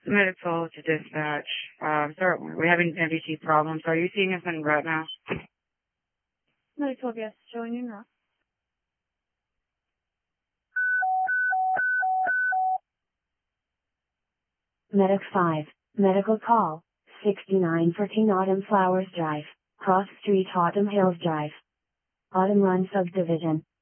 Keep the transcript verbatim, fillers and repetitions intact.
Medical to dispatch. Uh, sorry, we're having M V C problems. Are you seeing us in route now? Medical, yes, showing you now. Medic five, medical call, sixty-nine fourteen Autumn Flowers Drive, Cross Street Autumn Hills Drive. Autumn Run Subdivision.